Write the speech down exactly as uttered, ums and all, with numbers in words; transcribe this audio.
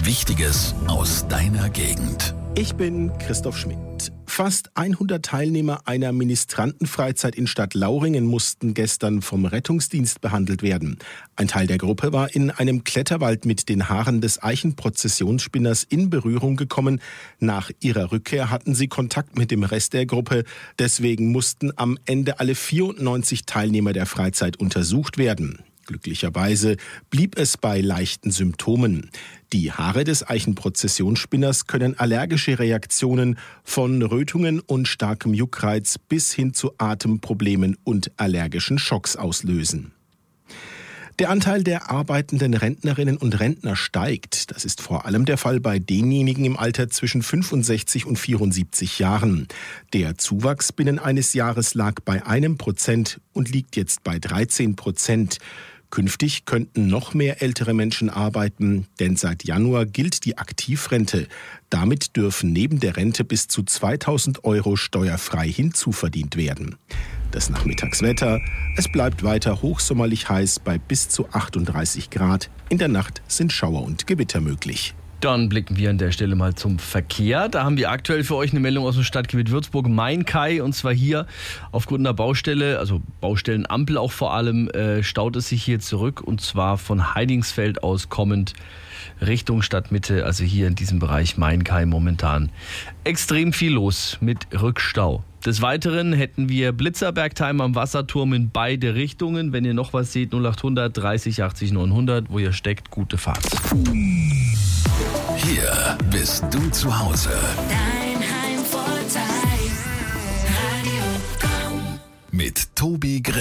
Wichtiges aus deiner Gegend. Ich bin Christoph Schmidt. Fast hundert Teilnehmer einer Ministrantenfreizeit in Stadt Lauringen mussten gestern vom Rettungsdienst behandelt werden. Ein Teil der Gruppe war in einem Kletterwald mit den Haaren des Eichenprozessionsspinners in Berührung gekommen. Nach ihrer Rückkehr hatten sie Kontakt mit dem Rest der Gruppe. Deswegen mussten am Ende alle vierundneunzig Teilnehmer der Freizeit untersucht werden. Glücklicherweise blieb es bei leichten Symptomen. Die Haare des Eichenprozessionsspinners können allergische Reaktionen von Rötungen und starkem Juckreiz bis hin zu Atemproblemen und allergischen Schocks auslösen. Der Anteil der arbeitenden Rentnerinnen und Rentner steigt. Das ist vor allem der Fall bei denjenigen im Alter zwischen fünfundsechzig und vierundsiebzig Jahren. Der Zuwachs binnen eines Jahres lag bei einem Prozent und liegt jetzt bei dreizehn Prozent. Künftig könnten noch mehr ältere Menschen arbeiten, denn seit Januar gilt die Aktivrente. Damit dürfen neben der Rente bis zu zweitausend Euro steuerfrei hinzuverdient werden. Das Nachmittagswetter: Es bleibt weiter hochsommerlich heiß bei bis zu achtunddreißig Grad. In der Nacht sind Schauer und Gewitter möglich. Dann blicken wir an der Stelle mal zum Verkehr. Da haben wir aktuell für euch eine Meldung aus dem Stadtgebiet Würzburg, Main-Kai. Und zwar hier aufgrund einer Baustelle, also Baustellenampel auch vor allem, äh, staut es sich hier zurück. Und zwar von Heidingsfeld aus kommend Richtung Stadtmitte. Also hier in diesem Bereich Main-Kai momentan extrem viel los mit Rückstau. Des Weiteren hätten wir Blitzerbergheim am Wasserturm in beide Richtungen. Wenn ihr noch was seht, null achthundert dreißig achtzig neunhundert, wo ihr steckt, gute Fahrt. Hier bist du zu Hause. Dein Heimvorteil, Radio Komm. Mit Tobi Grimm.